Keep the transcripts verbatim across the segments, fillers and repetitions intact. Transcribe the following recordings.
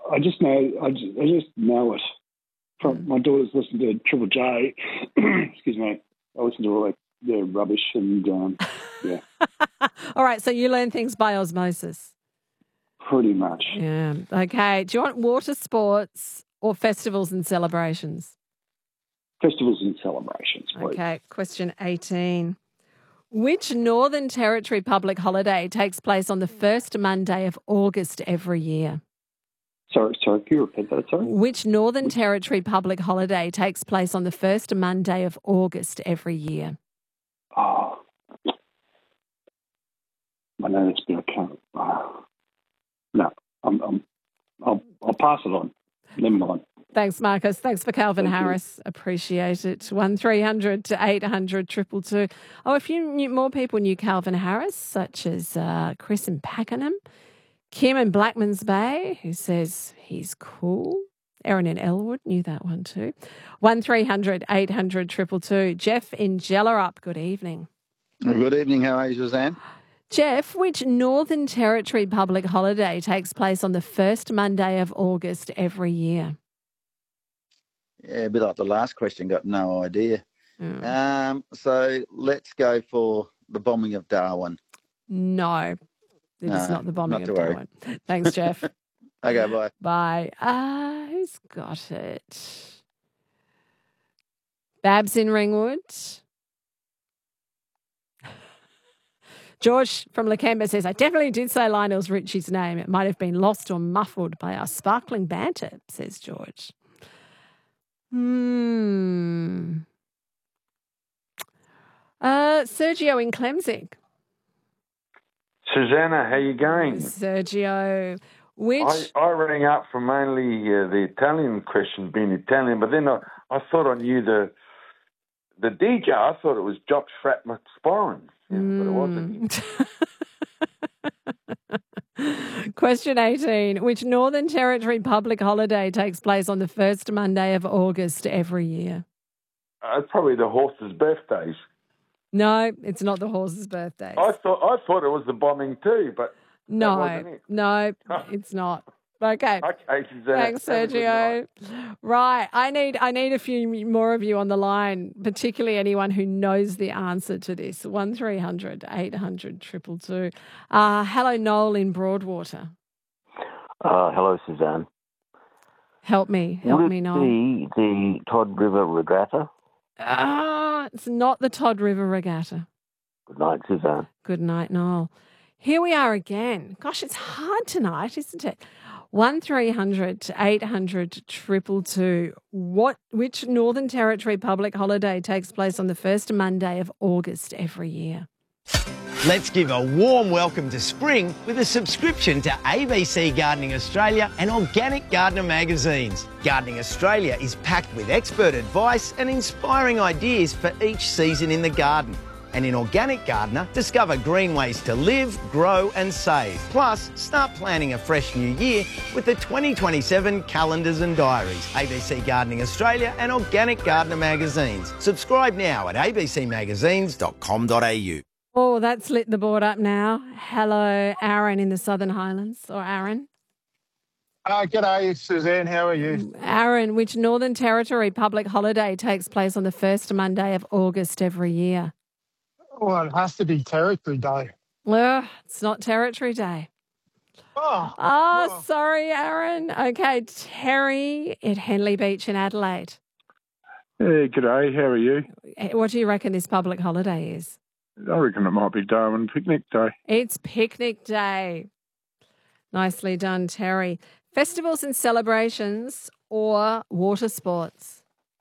I just know, I just, I just know it. From Mm. my daughters listen to Triple J. Excuse me. I listen to all that yeah, rubbish and um, yeah, All right, so you learn things by osmosis. pretty much. Yeah. Okay. Do you want water sports or festivals and celebrations? Festivals and celebrations, please. Okay. Question eighteen. Which Northern Territory public holiday takes place on the first Monday of August every year? Sorry, sorry, can you repeat that? Sorry. Which Northern Territory public holiday takes place on the first Monday of August every year? Oh, I know it's been a count. Oh. No, I'm, I'm, I'll, I'll pass it on. Never mind. Thanks, Marcus. Thanks for Calvin Thank you. Harris. Appreciate it. One three hundred to eight hundred triple two. Oh, a few new, more people knew Calvin Harris, such as uh, Chris in Pakenham, Kim in Blackman's Bay, who says he's cool. Erin in Elwood knew that one too. One three hundred eight hundred triple two. Jeff in Jellerup. Good evening. Good evening. How are you, Suzanne? Jeff, which Northern Territory public holiday takes place on the first Monday of August every year? Yeah, a bit like the last question, got no idea. Mm. Um, so let's go for the bombing of Darwin. No, it is No, not the bombing not of to worry. Darwin. Thanks, Jeff. Okay, bye. Bye. Uh, who's got it? Babs in Ringwood. George from Lakemba says, I definitely did say Lionel Richie's name. It might have been lost or muffled by our sparkling banter, says George. Hmm. Uh, Sergio in Clemzig. Susanna, how you going? Sergio, which... I, I rang up from only uh, the Italian question being Italian, but then I, I thought I knew the the D J. I thought it was Jock Frat McSporran, yeah, but it wasn't. Question eighteen. Which Northern Territory public holiday takes place on the first Monday of August every year? Uh, it's probably the horses' birthdays. No, it's not the horses' birthdays. I thought I thought it was the bombing too, but no, that wasn't it. no, it's not. Okay. Okay, Suzanne. Thanks, Have a good Sergio. night. Right. I need I need a few more of you on the line, particularly anyone who knows the answer to this. One three hundred eight hundred triple two. Uh, hello, Noel in Broadwater. Uh, hello, Suzanne. Help me. Help Would me, it Noel. be the Todd River Regatta? Ah, it's not the Todd River Regatta. Good night, Suzanne. Good night, Noel. Here we are again. Gosh, it's hard tonight, isn't it? One three hundred eight hundred triple two. What? Which Northern Territory public holiday takes place on the first Monday of August every year? Let's give a warm welcome to spring with a subscription to A B C Gardening Australia and Organic Gardener magazines. Gardening Australia is packed with expert advice and inspiring ideas for each season in the garden. And in Organic Gardener, discover green ways to live, grow and save. Plus, start planning a fresh new year with the twenty twenty-seven calendars and diaries. A B C Gardening Australia and Organic Gardener magazines. Subscribe now at a b c magazines dot com dot a u. Oh, that's lit the board up now. Hello, Aaron in the Southern Highlands. Or Aaron. Uh, g'day, Suzanne. How are you? Aaron, which Northern Territory public holiday takes place on the first Monday of August every year? Well, it has to be Territory Day. Well, it's not Territory Day. Oh, Oh, well. sorry, Aaron. Okay, Terry at Henley Beach in Adelaide. Hey, g'day. How are you? What do you reckon this public holiday is? I reckon it might be Darwin Picnic Day. It's Picnic Day. Nicely done, Terry. Festivals and celebrations or water sports?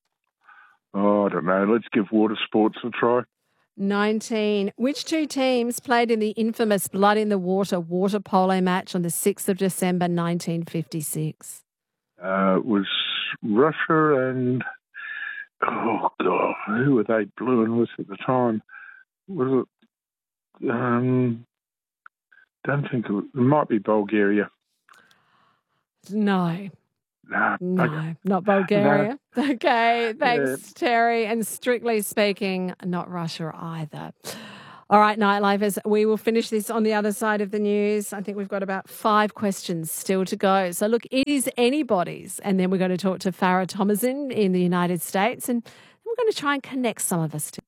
Oh, I don't know. Let's give water sports a try. nineteen. Which two teams played in the infamous Blood in the Water water polo match on the sixth of December nineteen fifty-six? Uh, it was Russia and, oh, God, who were they blueing with at the time? Was it, um, don't think it, was, it might be Bulgaria. No. Nah, No, okay. not Bulgaria. Okay, thanks, Yeah. Terry. And strictly speaking, not Russia either. All right, Nightlifers, we will finish this on the other side of the news. I think we've got about five questions still to go. So, look, it is anybody's. And then we're going to talk to Farah Thomason in the United States, and we're going to try and connect some of us to.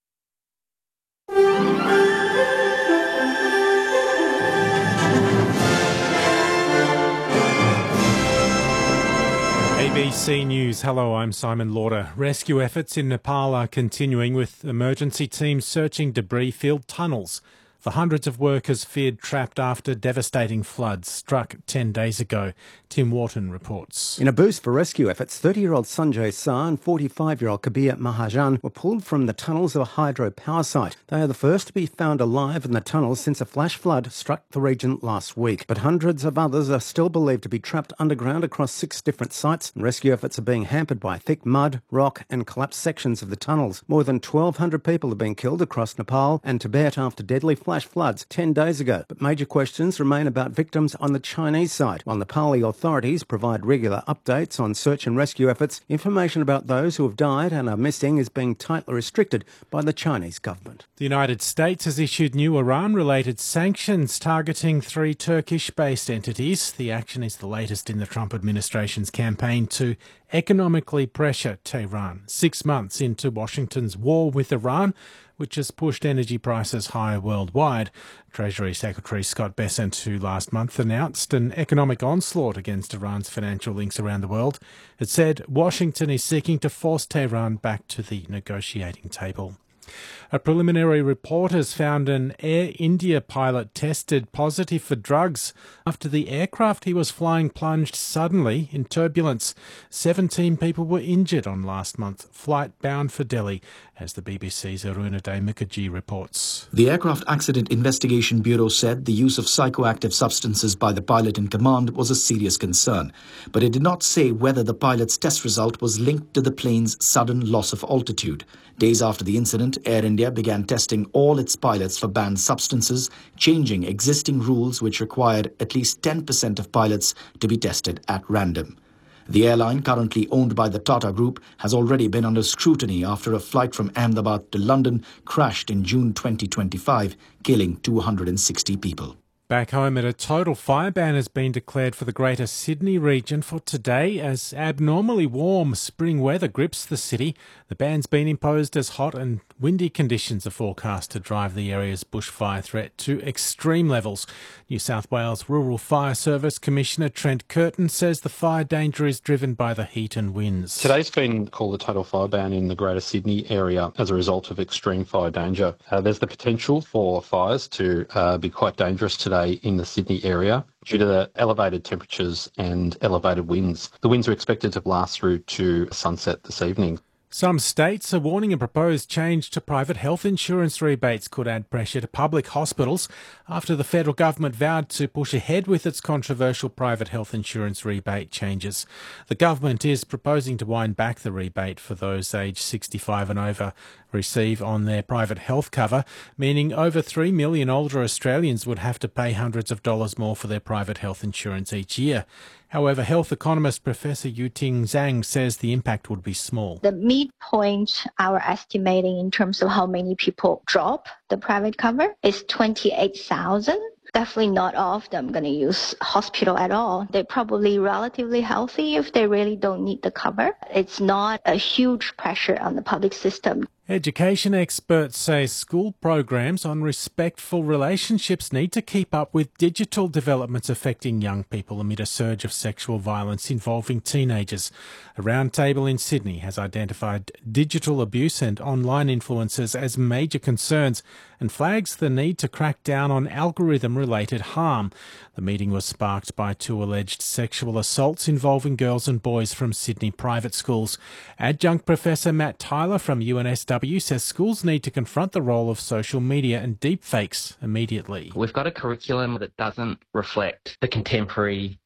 A B C News. Hello, I'm Simon Lauder. Rescue efforts in Nepal are continuing with emergency teams searching debris-filled tunnels for hundreds of workers feared trapped after devastating floods struck ten days ago. Tim Wharton reports. In a boost for rescue efforts, thirty-year-old Sanjay Shah and forty-five-year-old Kabir Mahajan were pulled from the tunnels of a hydropower site. They are the first to be found alive in the tunnels since a flash flood struck the region last week. But hundreds of others are still believed to be trapped underground across six different sites, and rescue efforts are being hampered by thick mud, rock and collapsed sections of the tunnels. More than twelve hundred people have been killed across Nepal and Tibet after deadly floods flash floods ten days ago, but major questions remain about victims on the Chinese side. While Nepali authorities provide regular updates on search and rescue efforts, information about those who have died and are missing is being tightly restricted by the Chinese government. The United States has issued new Iran-related sanctions targeting three Turkish-based entities. The action is the latest in the Trump administration's campaign to economically pressure Tehran, six months into Washington's war with Iran, which has pushed energy prices higher worldwide. Treasury Secretary Scott Bessent, who last month announced an economic onslaught against Iran's financial links around the world, had said Washington is seeking to force Tehran back to the negotiating table. A preliminary report has found an Air India pilot tested positive for drugs after the aircraft he was flying plunged suddenly in turbulence. Seventeen people were injured on last month's flight bound for Delhi, as the B B C's Arunaday Mukherjee reports. The Aircraft Accident Investigation Bureau said the use of psychoactive substances by the pilot in command was a serious concern, but it did not say whether the pilot's test result was linked to the plane's sudden loss of altitude. Days after the incident, Air India began testing all its pilots for banned substances, changing existing rules which required at least ten percent of pilots to be tested at random. The airline, currently owned by the Tata Group, has already been under scrutiny after a flight from Ahmedabad to London crashed in June twenty twenty-five, killing two hundred sixty people. Back home, a total fire ban has been declared for the Greater Sydney region for today as abnormally warm spring weather grips the city. The ban's been imposed as hot and windy conditions are forecast to drive the area's bushfire threat to extreme levels. New South Wales Rural Fire Service Commissioner Trent Curtin says the fire danger is driven by the heat and winds. Today's been called a total fire ban in the Greater Sydney area as a result of extreme fire danger. Uh, there's the potential for fires to uh, be quite dangerous today in the Sydney area due to the elevated temperatures and elevated winds. The winds are expected to last through to sunset this evening. Some states are warning a proposed change to private health insurance rebates could add pressure to public hospitals after the federal government vowed to push ahead with its controversial private health insurance rebate changes. The government is proposing to wind back the rebate for those aged sixty-five and over receive on their private health cover, meaning over three million older Australians would have to pay hundreds of dollars more for their private health insurance each year. However, health economist Professor Yuting Zhang says the impact would be small. The midpoint, our estimating in terms of how many people drop the private cover is twenty-eight thousand. Definitely not all of them going to use hospital at all. They're probably relatively healthy if they really don't need the cover. It's not a huge pressure on the public system. Education experts say school programs on respectful relationships need to keep up with digital developments affecting young people amid a surge of sexual violence involving teenagers. A roundtable in Sydney has identified digital abuse and online influences as major concerns and flags the need to crack down on algorithm-related harm. The meeting was sparked by two alleged sexual assaults involving girls and boys from Sydney private schools. Adjunct Professor Matt Tyler from U N S W says schools need to confront the role of social media and deepfakes immediately. We've got a curriculum that doesn't reflect the contemporary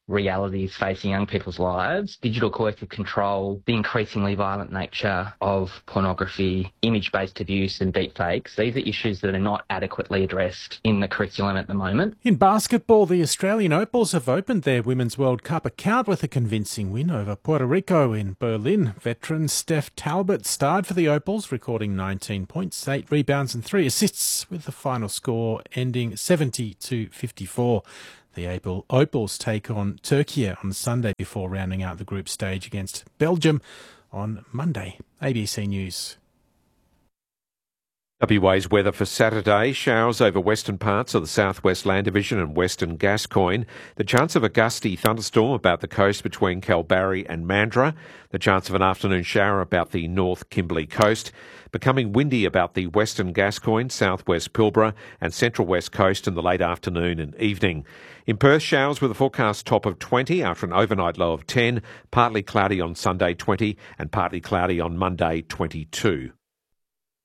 realities facing young people's lives, digital coercive control, the increasingly violent nature of pornography, image-based abuse and deepfakes. These are issues that are not adequately addressed in the curriculum at the moment. In basketball, the Australian Opals have opened their Women's World Cup account with a convincing win over Puerto Rico in Berlin. Veteran Steph Talbot starred for the Opals, recording nineteen points, eight rebounds and three assists, with the final score ending seventy to fifty-four. The Opals take on Turkey on Sunday before rounding out the group stage against Belgium on Monday. A B C News. W A's weather for Saturday. Showers over western parts of the southwest Land Division and western Gascoyne. The chance of a gusty thunderstorm about the coast between Kalbarri and Mandurah. The chance of an afternoon shower about the North Kimberley coast. Becoming windy about the western Gascoyne, southwest Pilbara and central west coast in the late afternoon and evening. In Perth, showers with a forecast top of twenty after an overnight low of ten. Partly cloudy on Sunday, twenty, and partly cloudy on Monday, twenty-two.